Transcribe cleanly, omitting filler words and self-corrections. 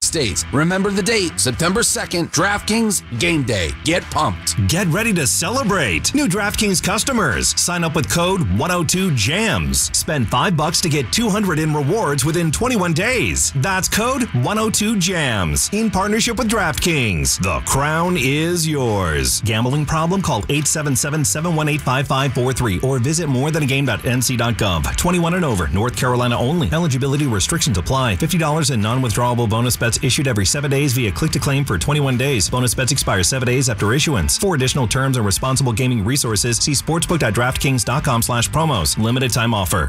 States. Remember the date, September 2nd, DraftKings Game Day. Get pumped. Get ready to celebrate. New DraftKings customers. Sign up with code 102JAMS. Spend $5 to get $200 in rewards within 21 days. That's code 102JAMS. In partnership with DraftKings. The crown is yours. Gambling problem? Call 877-718-5543 or visit morethanagame.nc.gov. 21 and over. North Carolina only. Eligibility restrictions apply. $50 in non-withdrawable bonus bets issued every 7 days via click-to-claim for 21 days. Bonus bets expire 7 days after issuance. For additional terms and responsible gaming resources, see sportsbook.draftkings.com/promos. Limited time offer.